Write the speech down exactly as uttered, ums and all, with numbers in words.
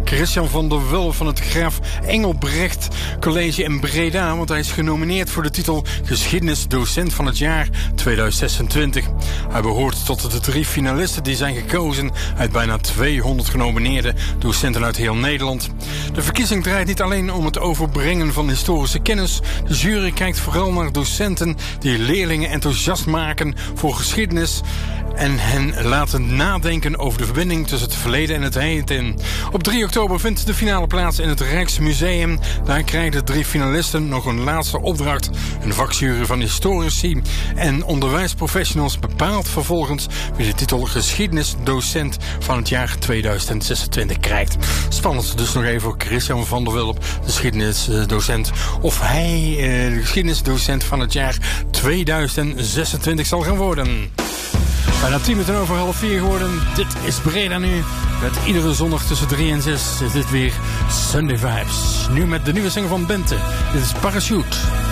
Christian van der Wulf van het Graaf Engelbrecht College in Breda, want hij is genomineerd voor de titel Geschiedenisdocent van het jaar tweeduizend zesentwintig. Hij behoort tot de drie finalisten die zijn gekozen uit bijna tweehonderd genomineerde docenten uit heel Nederland. De verkiezing draait niet alleen om het overbrengen van historische kennis. De jury kijkt vooral naar docenten die leerlingen enthousiast maken voor geschiedenis en hen laten nadenken over de verbinding tussen het verleden en het heden. Op drie oktober vindt de finale plaats in het Rijksmuseum. Daar krijgen de drie finalisten nog een laatste opdracht. Een vakjury van historici en onderwijsprofessionals bepaalt vervolgens wie de titel geschiedenisdocent van het jaar tweeduizend zesentwintig krijgt. Spannend dus nog even voor Christian van der Wulp, de geschiedenisdocent, of hij eh, de geschiedenisdocent van het jaar tweeduizend zesentwintig zal gaan worden. Bijna tien minuten over half vier geworden. Dit is Breda nu. Met iedere zondag tussen drie en zes is dit weer Sunday Vibes. Nu met de nieuwe single van Bente. Dit is Parachute.